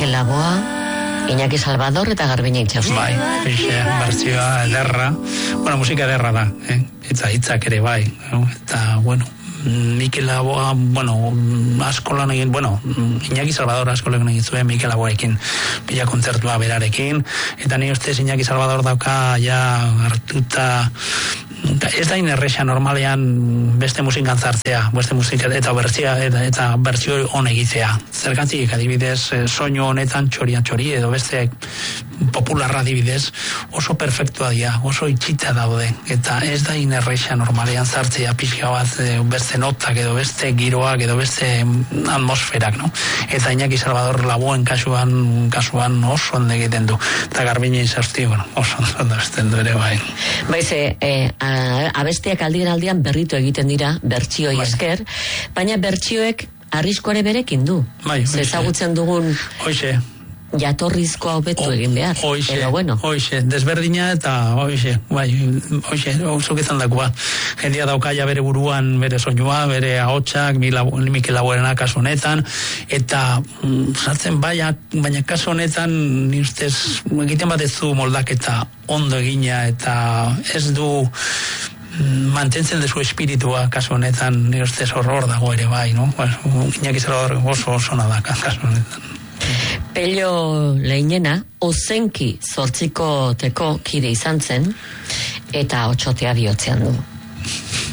Mikel Laboa, Iñaki Salvador eta Garbiñe Itxaso. Bai, bertsioa ederra. Bueno, musika ederra da, eta hitzak ere bai, eta, bueno, Mikel Laboa, bueno, asko lan egin, bueno, Iñaki Salvador asko lan egin zuen Mikel Laboaekin, pila kontzertua berarekin, eta ni ustez Iñaki Salvador dauka ja hartuta, ez da inerresa normalean beste musikan zartzea, beste musika eta bertsio hon egitzea. Zergatik adibidez, soinu honetan txori edo beste popularra adibidez oso perfektua dira, oso itxita daude, eta ez da inerresa normalean zartzea pixka bat beste notak edo beste giroak edo beste atmosferak, no? Eta Iñaki Salvador Laboen kasuan oso ondo egiten du, eta Garbiñe Itxaso, bueno, oso ondo egiten du ere bai. Baize, abestiak aldian berritu egiten dira bertsioi esker, baina bertsioek arriskoare berekin du. Ezagutzen dugun jatorrizkoa hobetu egin behar. Hoxe, desberdina eta hoxe, oso izan dakoa. Jendia daukaia bere buruan, bere soinua, bere ahotsak, Mikel Laboarena kasu honetan, eta sartzen baina kasu honetan, ni ustez, egiten bat ez du moldaketa ondo egina, eta ez du mantentzen dezu espiritua kasu honetan, ni ustez hor dago ere bai, no? Iñaki Salvador oso nadaka kasu honetan. Pello Leinena ozenki 8 teko kide izan zen, eta 8 bihotzean du.